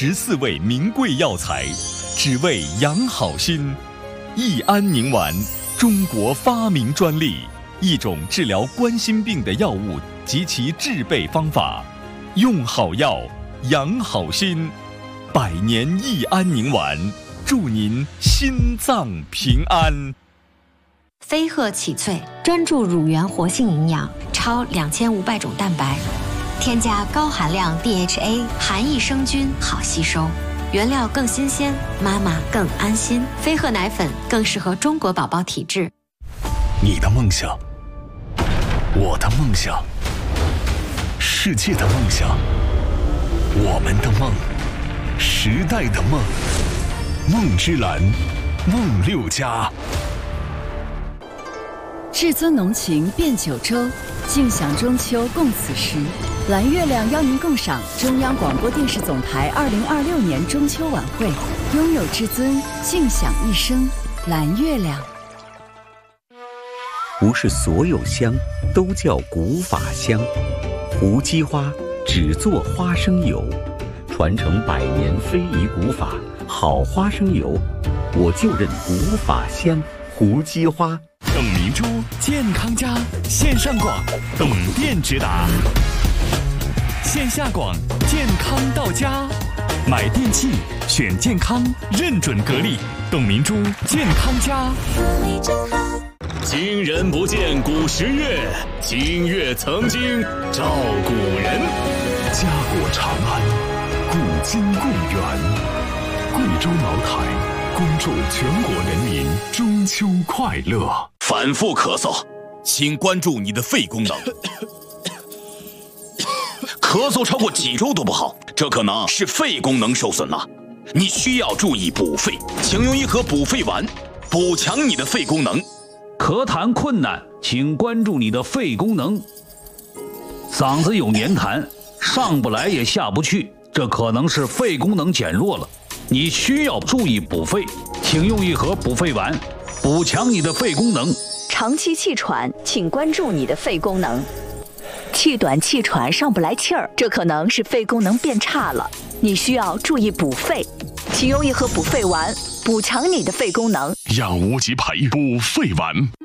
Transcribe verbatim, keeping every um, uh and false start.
十四味名贵药材，只为养好心。益安宁丸，中国发明专利，一种治疗冠心病的药物及其制备方法。用好药，养好心。百年益安宁丸，祝您心脏平安。 飞鹤启萃专注乳源活性营养，超两千五百种蛋白，添加高含量 D H A， 含益生菌，好吸收。原料更新鲜，妈妈更安心。飞鹤奶粉更适合中国宝宝体质。 你的梦想，我的梦想，世界的梦想，我们的梦，时代的梦。梦之蓝，梦六家。 至尊浓情变九州，尽享中秋共此时。蓝月亮邀您共赏中央广播电视总台二零二六年中秋晚会，拥有至尊，尽享一生。蓝月亮。 不是所有香都叫古法香，胡姬花只做花生油，传承百年非遗古法，好花生油，我就认古法香。胡姬花。 董明珠健康家线上广，董店直达；线下广，健康到家。买电器选健康，认准格力，董明珠健康家。 今人不见古时月，今月曾经照古人。 家国长安，古今共源。贵州茅台恭祝全国人民中秋快乐。 反复咳嗽，请关注你的肺功能。咳嗽超过几周都不好，这可能是肺功能受损了。你需要注意补肺，请用一盒补肺丸，补强你的肺功能。 咳痰困难，请关注你的肺功能。嗓子有黏痰，上不来也下不去，这可能是肺功能减弱了。你需要注意补肺，请用一盒补肺丸，补强你的肺功能。 长期气喘，请关注你的肺功能。气短气喘上不来气儿，这可能是肺功能变差了，你需要注意补肺，请用一盒补肺丸，补强你的肺功能。 让无极牌补肺丸，